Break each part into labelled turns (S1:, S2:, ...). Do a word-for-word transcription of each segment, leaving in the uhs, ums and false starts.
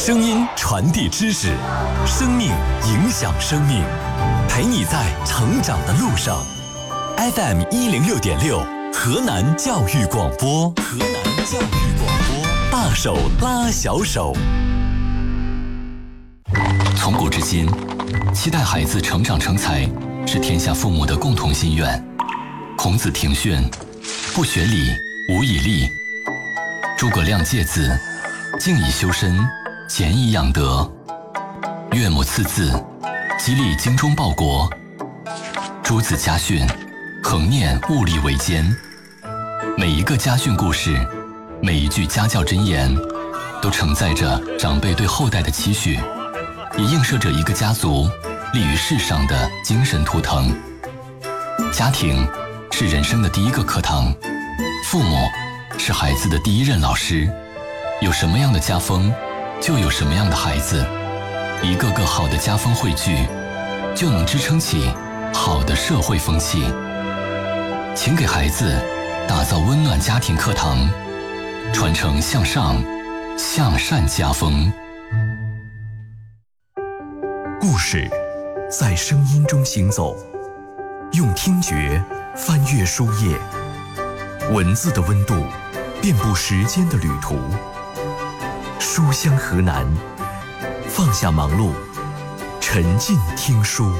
S1: 声音传递知识，生命影响生命，陪你在成长的路上。F M 一零六点六，河南教育广播，河南教育广播，大手拉小手。从古至今，期待孩子成长成才，是天下父母的共同心愿。孔子庭训：不学礼，无以立。诸葛亮诫子：静以修身，俭以养德。岳母刺字：激励精忠报国。诸子家训：恒念物力维艰。每一个家训故事，每一句家教箴言，都承载着长辈对后代的期许，也映射着一个家族立于世上的精神图腾。家庭是人生的第一个课堂，父母是孩子的第一任老师。有什么样的家风，就有什么样的孩子。一个个好的家风汇聚，就能支撑起好的社会风气。请给孩子打造温暖家庭课堂，传承向上向善家风。
S2: 故事在声音中行走，用听觉翻阅书页，文字的温度遍布时间的旅途。书香河南，放下忙碌，沉浸听书。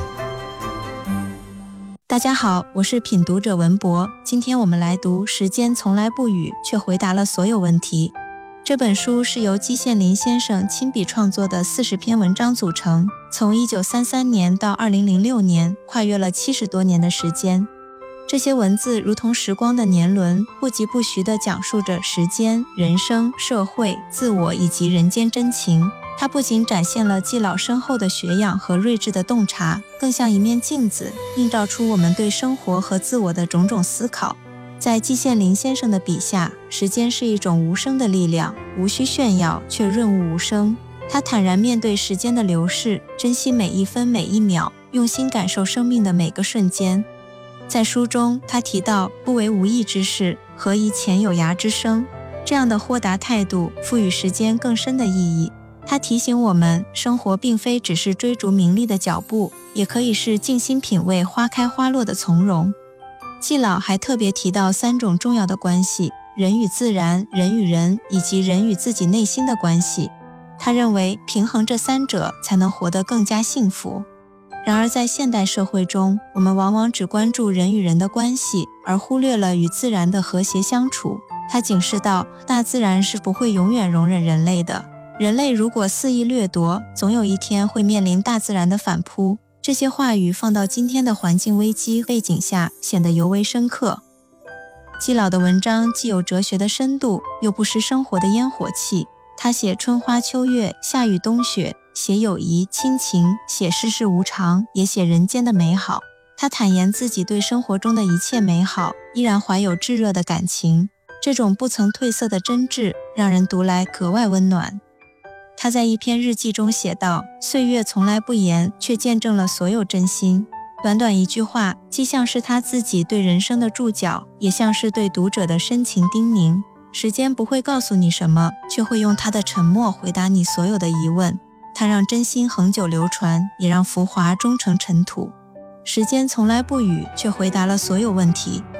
S3: 大家好，我是品读者文博，今天我们来读《时间从来不语，却回答了所有问题》。这本书是由季羡林先生亲笔创作的四十篇文章组成，从一九三三年到二零零六年，跨越了七十多年的时间。这些文字如同时光的年轮，不疾不徐地讲述着时间、人生、社会、自我以及人间真情。它不仅展现了季老深厚的学养和睿智的洞察，更像一面镜子，映照出我们对生活和自我的种种思考。在季羡林先生的笔下，时间是一种无声的力量，无需炫耀，却润物无声。他坦然面对时间的流逝，珍惜每一分每一秒，用心感受生命的每个瞬间。在书中，他提到不为无益之事，何以遣有涯之生，这样的豁达态度赋予时间更深的意义。他提醒我们，生活并非只是追逐名利的脚步，也可以是静心品味花开花落的从容。季老还特别提到三种重要的关系：人与自然、人与人，以及人与自己内心的关系。他认为平衡这三者才能活得更加幸福。然而在现代社会中，我们往往只关注人与人的关系，而忽略了与自然的和谐相处。他警示到，大自然是不会永远容忍人类的。人类如果肆意掠夺，总有一天会面临大自然的反扑。这些话语放到今天的环境危机背景下，显得尤为深刻。季老的文章既有哲学的深度，又不失生活的烟火气。他写春花秋月，夏雨冬雪，写友谊亲情，写世事无常，也写人间的美好。他坦言自己对生活中的一切美好，依然怀有炙热的感情。这种不曾褪色的真挚，让人读来格外温暖。他在一篇日记中写道：岁月从来不言，却见证了所有真心。短短一句话，既像是他自己对人生的注脚，也像是对读者的深情叮咛。时间不会告诉你什么，却会用他的沉默回答你所有的疑问。他让真心恒久流传，也让浮华终成尘土。时间从来不语，却回答了所有问题。